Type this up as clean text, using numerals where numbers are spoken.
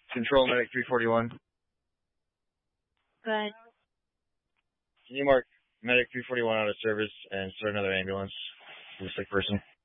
Control Medic 341. Go ahead. Can you mark Medic 341 out of service and start another ambulance for the sick person?